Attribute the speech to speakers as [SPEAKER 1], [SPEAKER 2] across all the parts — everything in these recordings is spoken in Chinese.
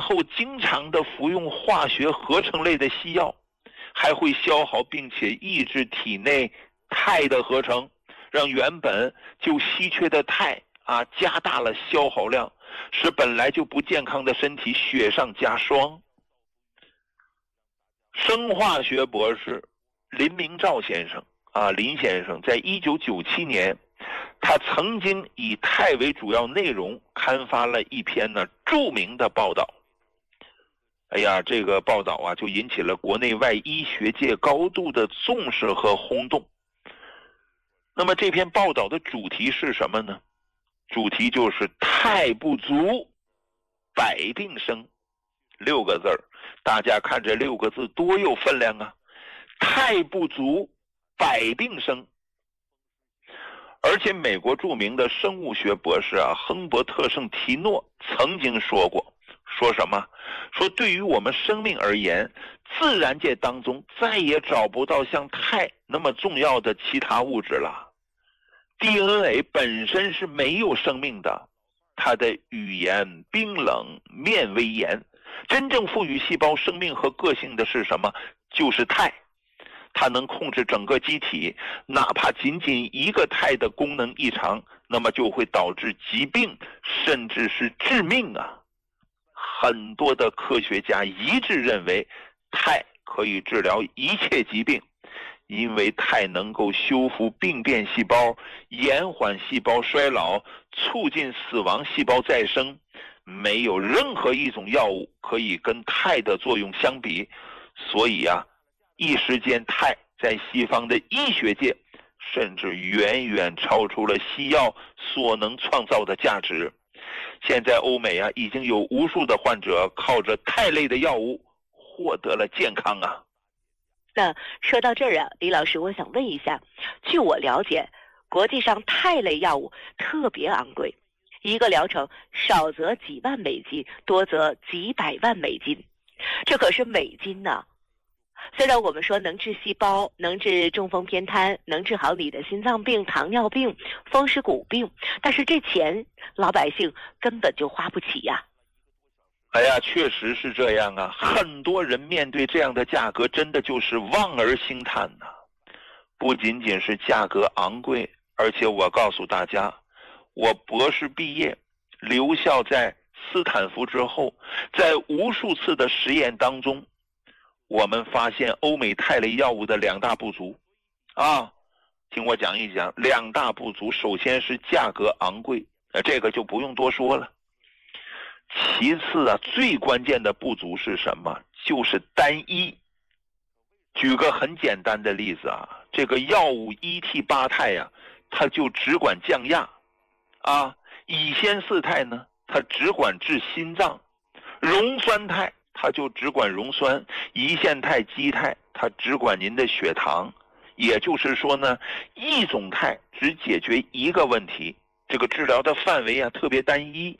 [SPEAKER 1] 后经常的服用化学合成类的西药，还会消耗并且抑制体内钛的合成，让原本就稀缺的钛加大了消耗量，使本来就不健康的身体雪上加霜。生化学博士林明照先生林先生在1997年，他曾经以钛为主要内容刊发了一篇著名的报道。这个报道就引起了国内外医学界高度的重视和轰动。那么这篇报道的主题是什么呢？主题就是钛不足，百病生。6个字儿，大家看这6个字多有分量啊！钛不足，百病生。而且美国著名的生物学博士亨伯特·圣提诺曾经说过，说什么？说对于我们生命而言，自然界当中再也找不到像钛那么重要的其他物质了。DNA 本身是没有生命的，它的语言冰冷，面微严。真正赋予细胞生命和个性的是什么？就是钛。它能控制整个机体，哪怕仅仅一个钛的功能异常，那么就会导致疾病，甚至是致命啊！很多的科学家一致认为，钛可以治疗一切疾病，因为钛能够修复病变细胞，延缓细胞衰老，促进死亡细胞再生。没有任何一种药物可以跟钛的作用相比，所以一时间钛在西方的医学界甚至远远超出了西药所能创造的价值。现在欧美已经有无数的患者靠着钛类的药物获得了健康啊。
[SPEAKER 2] 那说到这儿李老师，我想问一下，据我了解，国际上钛类药物特别昂贵，一个疗程少则几万美金，多则几百万美金，这可是美金呢。虽然我们说能治细胞，能治中风偏瘫，能治好你的心脏病、糖尿病、风湿骨病，但是这钱老百姓根本就花不起呀。
[SPEAKER 1] 确实是这样啊，很多人面对这样的价格真的就是望而兴叹呐。不仅仅是价格昂贵，而且我告诉大家，我博士毕业留校在斯坦福之后，在无数次的实验当中，我们发现欧美钛类药物的2大不足听我讲一讲2大不足。首先是价格昂贵，这个就不用多说了。其次最关键的不足是什么？就是单一。举个很简单的例子这个药物1T8肽它就只管降压乙酰四肽呢，它只管治心脏；溶酸肽它就只管溶酸；胰腺肽、肌肽它只管您的血糖。也就是说呢，一种肽只解决一个问题，这个治疗的范围特别单一。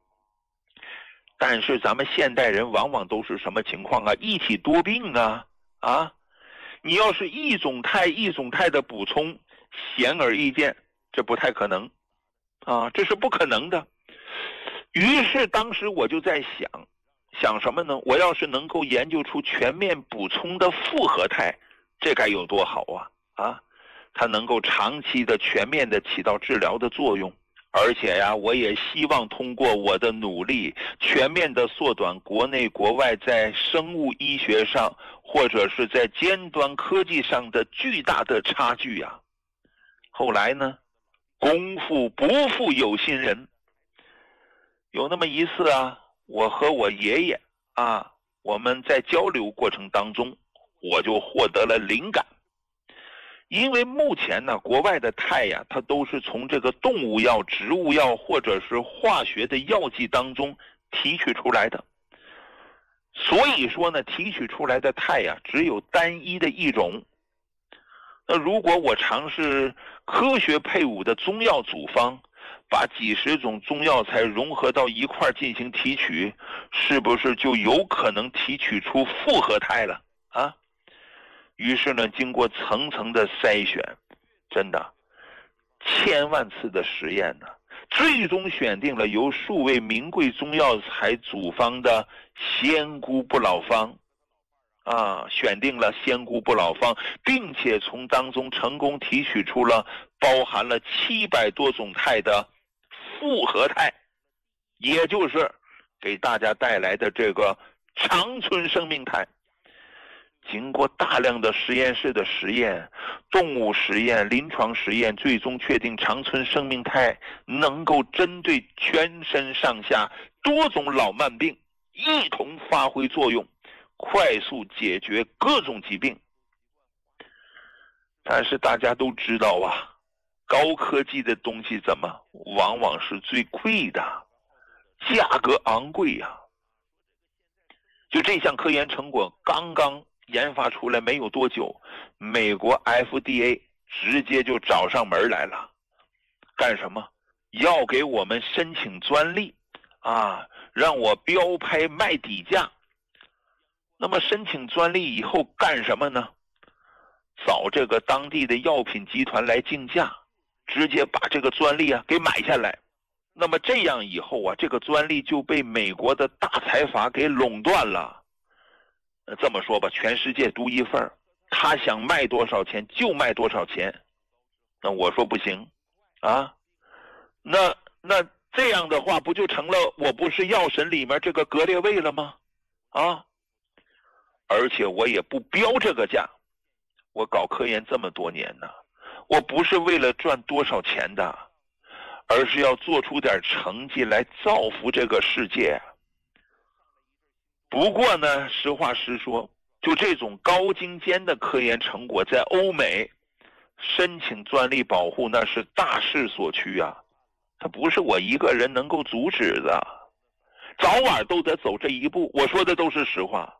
[SPEAKER 1] 但是咱们现代人往往都是什么情况一体多病你要是一种肽的补充，显而易见这不太可能这是不可能的。于是当时我就在想什么呢？我要是能够研究出全面补充的复合肽，这该有多好它能够长期的全面的起到治疗的作用。而且我也希望通过我的努力，全面的缩短国内国外在生物医学上或者是在尖端科技上的巨大的差距后来呢，功夫不负有心人，有那么一次我和我爷爷我们在交流过程当中，我就获得了灵感。因为目前呢，国外的钛它都是从这个动物药、植物药或者是化学的药剂当中提取出来的。所以说呢，提取出来的钛只有单一的一种。那如果我尝试科学配伍的中药组方，把几十种中药材融合到一块进行提取，是不是就有可能提取出复合肽了于是呢，经过层层的筛选，真的千万次的实验最终选定了由数味名贵中药材组方的仙姑不老方，选定了仙姑不老方，并且从当中成功提取出了包含了700多种肽的复合肽，也就是给大家带来的这个长春生命肽。经过大量的实验室的实验、动物实验、临床实验，最终确定长春生命肽能够针对全身上下多种老慢病一同发挥作用，快速解决各种疾病。但是大家都知道啊，高科技的东西往往是最贵的，价格昂贵呀。就这项科研成果刚刚研发出来没有多久，美国 FDA 直接就找上门来了，干什么？要给我们申请专利让我标拍卖底价。那么申请专利以后干什么呢？找这个当地的药品集团来竞价，直接把这个专利给买下来。那么这样以后这个专利就被美国的大财阀给垄断了。这么说吧，全世界独一份，他想卖多少钱就卖多少钱。那我说不行那这样的话不就成了我不是药神里面这个格列卫了吗？而且我也不标这个价，我搞科研这么多年呢，我不是为了赚多少钱的，而是要做出点成绩来造福这个世界。不过呢，实话实说，就这种高精尖的科研成果，在欧美申请专利保护那是大势所趋它不是我一个人能够阻止的，早晚都得走这一步。我说的都是实话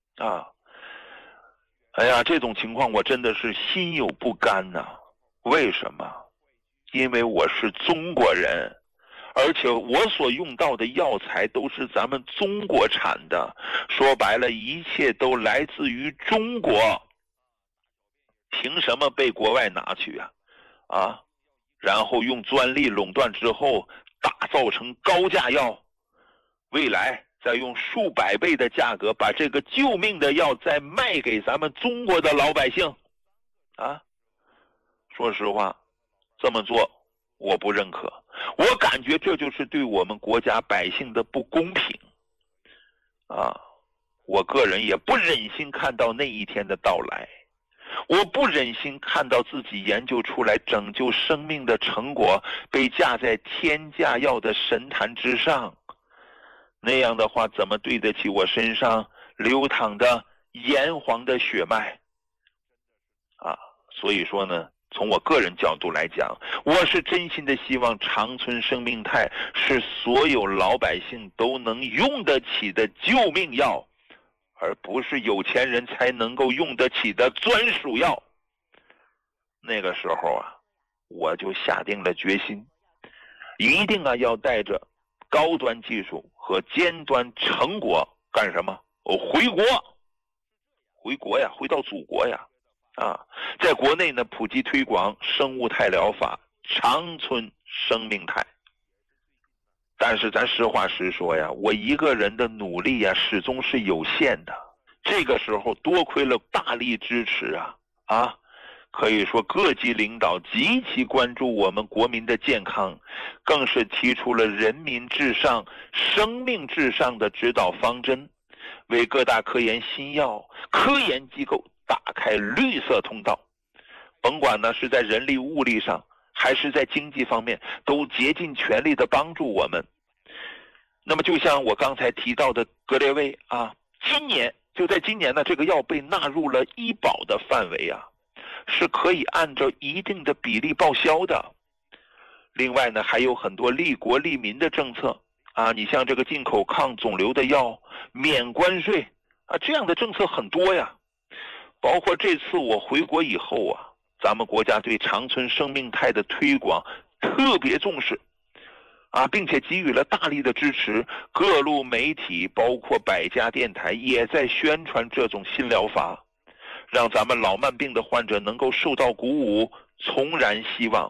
[SPEAKER 1] 哎呀，这种情况我真的是心有不甘为什么？因为我是中国人，而且我所用到的药材都是咱们中国产的，说白了一切都来自于中国，凭什么被国外拿去然后用专利垄断之后打造成高价药，未来再用数百倍的价格把这个救命的药再卖给咱们中国的老百姓说实话，这么做我不认可，我感觉这就是对我们国家百姓的不公平我个人也不忍心看到那一天的到来，我不忍心看到自己研究出来拯救生命的成果被架在天价药的神坛之上，那样的话怎么对得起我身上流淌的炎黄的血脉所以说呢，从我个人角度来讲，我是真心的希望长春生命肽是所有老百姓都能用得起的救命药，而不是有钱人才能够用得起的专属药。那个时候我就下定了决心，一定要带着高端技术和尖端成果干什么？回到祖国在国内呢普及推广生物肽疗法，长春生命肽。但是咱实话实说我一个人的努力始终是有限的。这个时候多亏了大力支持可以说各级领导极其关注我们国民的健康，更是提出了人民至上、生命至上的指导方针，为各大科研新药、科研机构打开绿色通道。甭管呢是在人力物力上还是在经济方面，都竭尽全力的帮助我们。那么就像我刚才提到的格列卫今年呢这个药被纳入了医保的范围是可以按照一定的比例报销的。另外呢还有很多利国利民的政策你像这个进口抗肿瘤的药免关税这样的政策很多包括这次我回国以后咱们国家对长春生命肽的推广特别重视并且给予了大力的支持，各路媒体包括百家电台也在宣传这种新疗法，让咱们老慢病的患者能够受到鼓舞，重燃希望。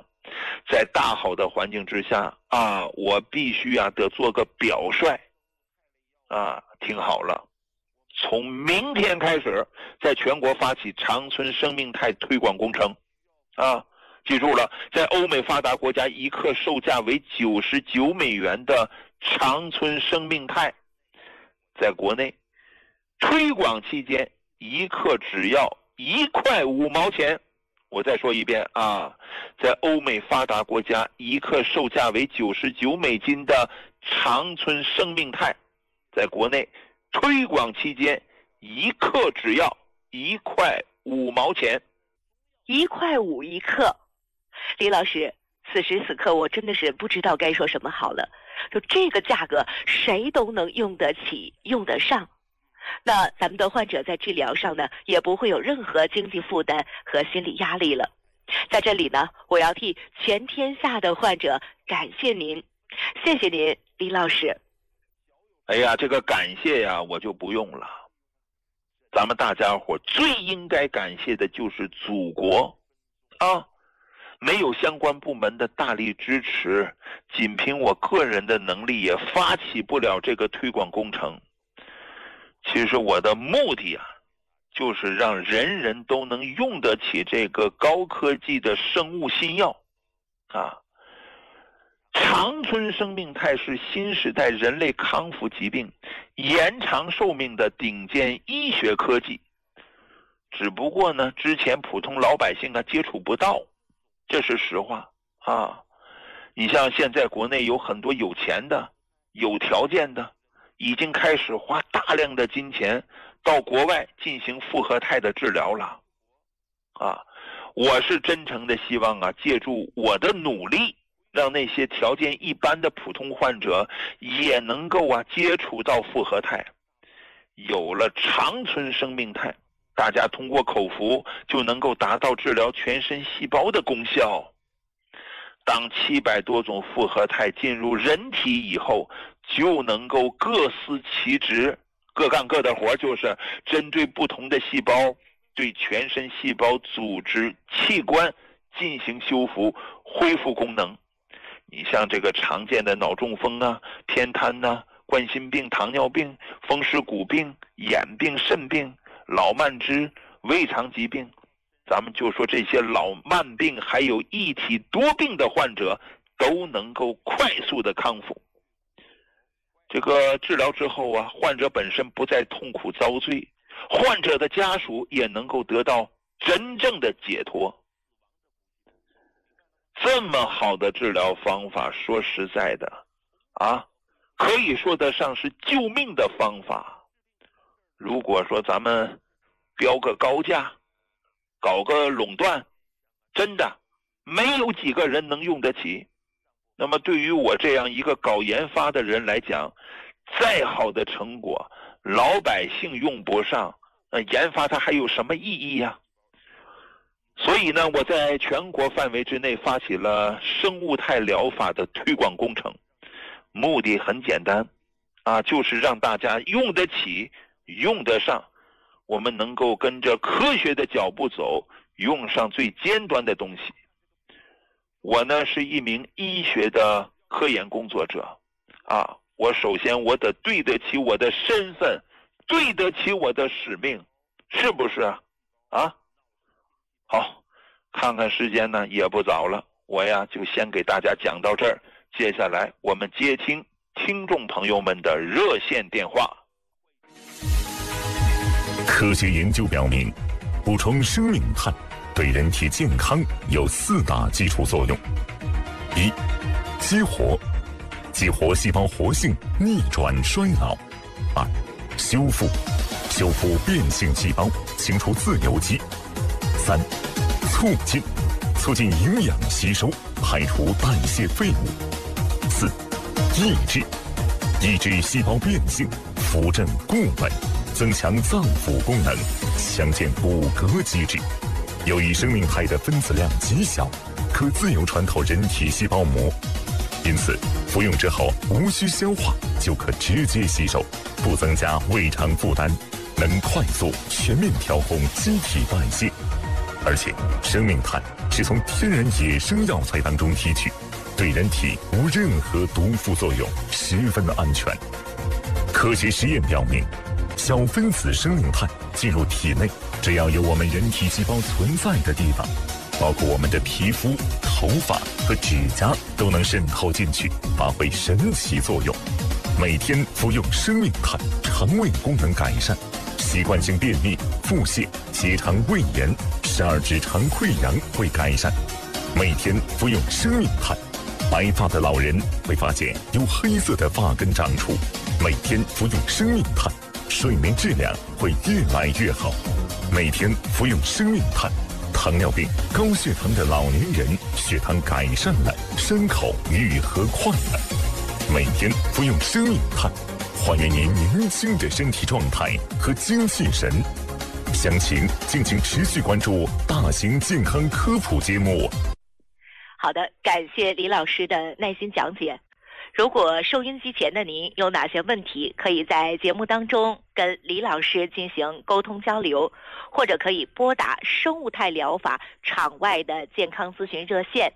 [SPEAKER 1] 在大好的环境之下啊，我必须得做个表率啊，听好了，从明天开始，在全国发起长春生命态推广工程啊，记住了，在欧美发达国家一克售价为99美元的长春生命态，在国内推广期间一克只要1块5毛钱。我再说一遍啊，在欧美发达国家一克售价为99美金的长春生命态，在国内推广期间一克只要1块5毛钱
[SPEAKER 2] ，1块5一克。李老师，此时此刻我真的是不知道该说什么好了，就这个价格谁都能用得起用得上，那咱们的患者在治疗上呢也不会有任何经济负担和心理压力了。在这里呢，我要替全天下的患者感谢您，谢谢您，李老师。
[SPEAKER 1] 哎呀，这个感谢呀我就不用了，咱们大家伙最应该感谢的就是祖国啊，没有相关部门的大力支持，仅凭我个人的能力也发起不了这个推广工程。其实我的目的就是让人人都能用得起这个高科技的生物新药啊。长春生命态是新时代人类康复疾病、延长寿命的顶尖医学科技，只不过呢，之前普通老百姓接触不到，这是实话啊。你像现在国内有很多有钱的、有条件的，已经开始花大量的金钱到国外进行复合态的治疗了啊。我是真诚的希望借助我的努力，让那些条件一般的普通患者也能够接触到复合态。有了长春生命态，大家通过口服就能够达到治疗全身细胞的功效。当700多种复合态进入人体以后，就能够各司其职，各干各的活，就是针对不同的细胞，对全身细胞组织器官进行修复恢复功能。你像这个常见的脑中风偏瘫冠心病、糖尿病、风湿骨病、眼病、肾病、老慢支、胃肠疾病，咱们就说这些老慢病还有一体多病的患者都能够快速的康复。这个治疗之后患者本身不再痛苦遭罪，患者的家属也能够得到真正的解脱。这么好的治疗方法，说实在的可以说得上是救命的方法。如果说咱们标个高价，搞个垄断，真的没有几个人能用得起。那么对于我这样一个搞研发的人来讲，再好的成果老百姓用不上，研发它还有什么意义呀？所以呢，我在全国范围之内发起了生物态疗法的推广工程，目的很简单就是让大家用得起用得上，我们能够跟着科学的脚步走，用上最尖端的东西。我呢是一名医学的科研工作者我首先我得对得起我的身份，对得起我的使命，是不是好，看看时间呢也不早了，我就先给大家讲到这儿，接下来我们接听听众朋友们的热线电话。
[SPEAKER 3] 科学研究表明，补充生命肽对人体健康有4大基础作用：一、激活细胞活性，逆转衰老；二、修复变性细胞，清除自由基；三、促进营养吸收，排除代谢废物；四、抑制细胞变性，扶正固本，增强脏腑功能，强健骨骼机制。由于生命肽的分子量极小，可自由穿透人体细胞膜，因此服用之后无需消化就可直接吸收，不增加胃肠负担，能快速全面调控机体代谢。 而且生命炭是从天然野生药材当中提取，对人体无任何毒副作用，十分的安全。科学实验表明，小分子生命炭进入体内，只要有我们人体细胞存在的地方，包括我们的皮肤、头发和指甲都能渗透进去，发挥神奇作用。每天服用生命炭，肠胃功能改善，习惯性便秘、腹泻、结肠胃炎、12指肠溃疡会改善。每天服用生命炭，白发的老人会发现有黑色的发根长出。每天服用生命炭，睡眠质量会越来越好。每天服用生命炭，糖尿病、高血糖的老年人血糖改善了，伤口愈合快了。每天服用生命炭，还原您年轻的身体状态和精气神。详情敬请持续关注大型健康科普节目。
[SPEAKER 2] 好的，感谢李老师的耐心讲解。如果收音机前的您有哪些问题，可以在节目当中跟李老师进行沟通交流，或者可以拨打生物态疗法场外的健康咨询热线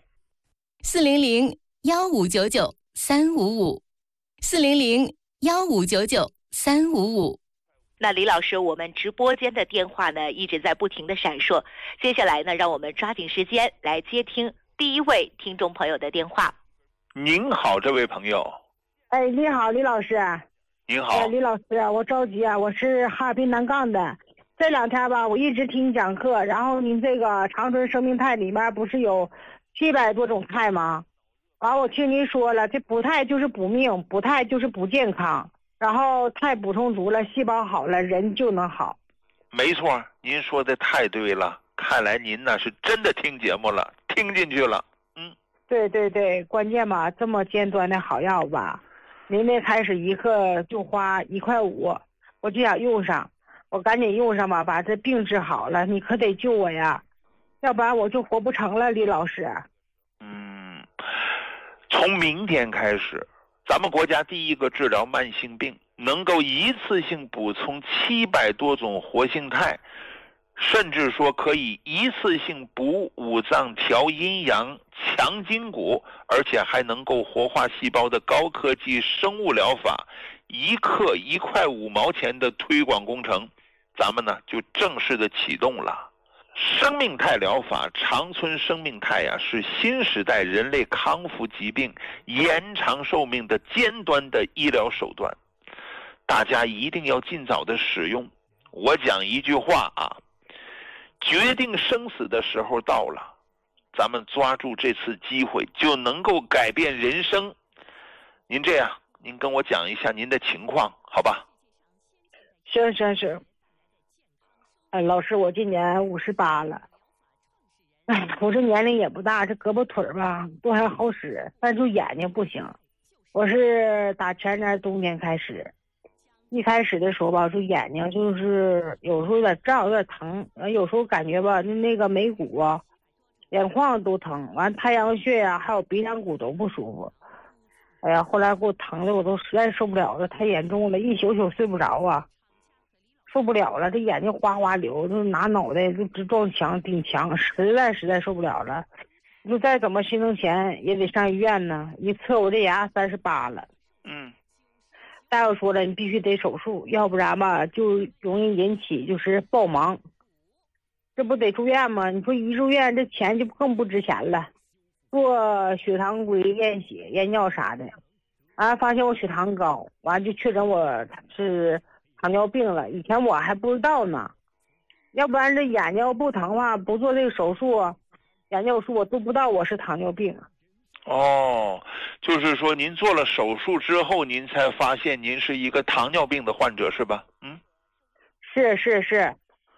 [SPEAKER 4] 400-1599-355，400-1599-355。
[SPEAKER 2] 那李老师，我们直播间的电话呢一直在不停的闪烁，接下来呢，让我们抓紧时间来接听第一位听众朋友的电话。
[SPEAKER 1] 您好，这位朋友。
[SPEAKER 5] 哎，你好，李老师。
[SPEAKER 1] 您好。
[SPEAKER 5] 李老师，我着急啊，我是哈尔滨南岗的。这2天吧，我一直听你讲课，然后您这个长春生命肽里面不是有700多种肽吗？完，我听您说了，这补肽就是补命，补肽就是补健康，然后肽补充足了，细胞好了，人就能好。
[SPEAKER 1] 没错，您说的太对了，看来您呢是真的听节目了，听进去了。
[SPEAKER 5] 对对对，关键吧，这么尖端的好药吧，您那开始一克就花1.5块，我就想用上，我赶紧用上吧，把这病治好了，你可得救我呀，要不然我就活不成了，李老师。
[SPEAKER 1] 从明天开始，咱们国家第一个治疗慢性病，能够一次性补充700多种活性肽，甚至说可以一次性补五脏、调阴阳、强筋骨，而且还能够活化细胞的高科技生物疗法，1克1块5毛钱的推广工程，咱们呢就正式的启动了。生命肽疗法，长春生命肽呀，是新时代人类康复疾病、延长寿命的尖端的医疗手段，大家一定要尽早的使用。我讲一句话啊，决定生死的时候到了，咱们抓住这次机会就能够改变人生。您这样，您跟我讲一下您的情况，好吧？
[SPEAKER 5] 行。哎，老师，我今年58了。哎，我这年龄也不大，这胳膊腿吧都还好使，但就眼睛不行。我是打前年冬天开始，一开始的时候吧，就眼睛就是有时候有点胀，有点疼，有时候感觉吧，那个眉骨啊、眼眶都疼，完太阳穴呀，还有鼻梁骨都不舒服。哎呀，后来给我疼的我都实在受不了了，太严重了，一宿宿睡不着啊。受不了了，这眼睛哗哗流，就拿脑袋就直撞墙顶墙，实在受不了了。就再怎么心疼钱也得上医院呢。一测我这牙38了，大夫说了，你必须得手术，要不然吧就容易引起就是暴盲，这不得住院吗？你说一住院这钱就更不值钱了，做血糖规、验血、验尿啥的，完发现我血糖高，完就确诊我是糖尿病了，以前我还不知道呢，要不然这眼睛不疼啊，不做这个手术，眼睛手术我都不知道我是糖尿病。
[SPEAKER 1] 哦，就是说您做了手术之后，您才发现您是一个糖尿病的患者是吧？
[SPEAKER 5] 是，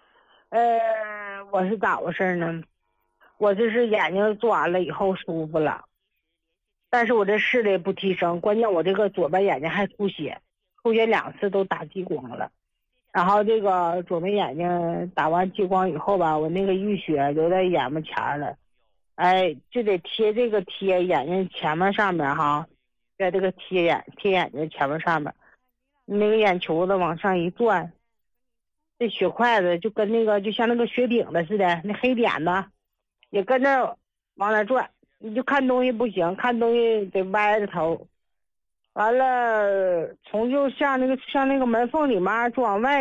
[SPEAKER 5] 我是咋回事呢？我这是眼睛做完了以后舒服了，但是我这视力不提升，关键我这个左边眼睛还出血2次都打激光了，然后这个左边眼睛打完激光以后吧，我那个淤血留在眼巴前了，哎，就得贴眼睛前面上面哈，在这个贴眼睛前面上面，那个眼球子往上一转， 这血块子就跟那个就像那个雪饼子似的，那黑点子也跟着往那转，你就看东西不行，看东西得歪着头。完了，从就像那个门缝里面就往外